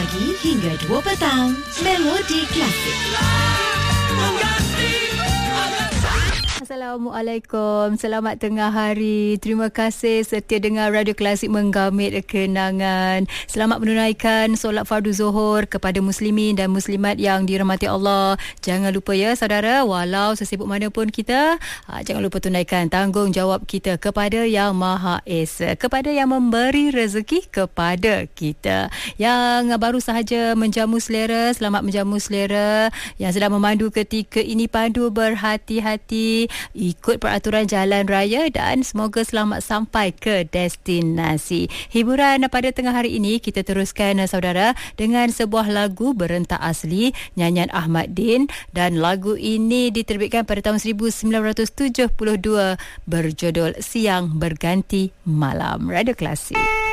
pagi hingga 2 petang. Melodi Klasik. Assalamualaikum. Selamat tengah hari. Terima kasih setia dengar Radio Klasik menggamit kenangan. Selamat menunaikan solat fardu Zuhur kepada muslimin dan muslimat yang dirahmati Allah. Jangan lupa ya saudara, walau sesibuk mana pun kita, jangan lupa tunaikan tanggungjawab kita kepada Yang Maha Esa, kepada yang memberi rezeki kepada kita. Yang baru sahaja menjamu selera, selamat menjamu selera. Yang sedang memandu ketika ini, pandu berhati-hati, ikut peraturan jalan raya dan semoga selamat sampai ke destinasi. Hiburan pada tengah hari ini kita teruskan saudara dengan sebuah lagu berentak asli nyanyian Ahmad Din, dan lagu ini diterbitkan pada tahun 1972 berjudul Siang Berganti Malam. Radio Klasik.